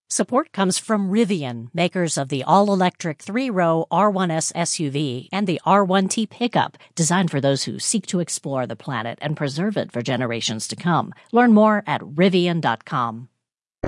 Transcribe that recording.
Support comes from Rivian, makers of the all-electric 3-row R1S SUV and the R1T pickup, designed for those who seek to explore the planet and preserve it for generations to come. Learn more at Rivian.com.